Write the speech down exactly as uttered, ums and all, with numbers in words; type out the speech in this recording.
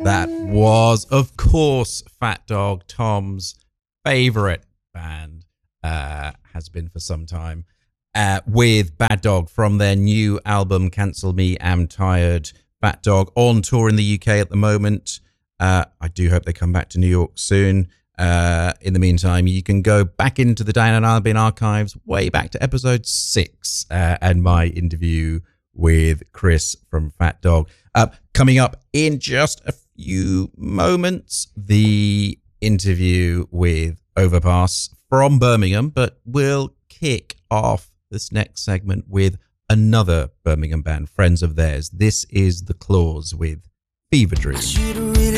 That was, of course, Fat Dog, Tom's favourite band, uh, has been for some time, uh, with Bad Dog from their new album, Cancel Me, Am Tired. Fat Dog on tour in the U K at the moment. Uh, I do hope they come back to New York soon. Uh, in the meantime, you can go back into the Down and Albin archives way back to episode six uh, and my interview with Chris from Fat Dog. Uh, coming up in just a few moments, the interview with Overpass from Birmingham, but we'll kick off this next segment with another Birmingham band, friends of theirs. This is The Claws with Fever Dream.